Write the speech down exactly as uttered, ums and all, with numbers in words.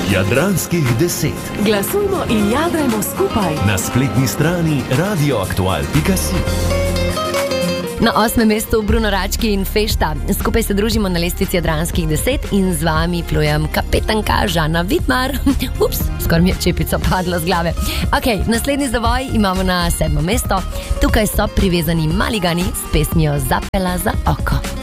Jadranskih deset. Glasujmo in jadrajmo skupaj. Na spletni strani radioaktual pika si. Na osmem mestu Bruno Rački in Fešta. Skupaj se družimo na lestvici Jadranskih deset in z vami plujem kapetanka Žana Vidmar. Ups, skoraj mi je čepica padla z glave. Ok, naslednji zavoj imamo na sedmo mesto. Tukaj so privezani Maligani s pesmijo Zapela za oko.